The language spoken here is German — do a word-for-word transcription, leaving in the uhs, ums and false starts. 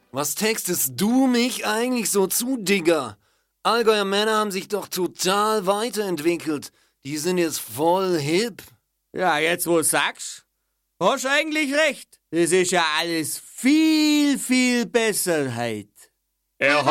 Was textest du mich eigentlich so zu, Digga? Allgäuer Männer haben sich doch total weiterentwickelt. Die sind jetzt voll hip. Ja, jetzt wo du sagst, hast eigentlich recht. Es ist ja alles viel, viel besser heute. Er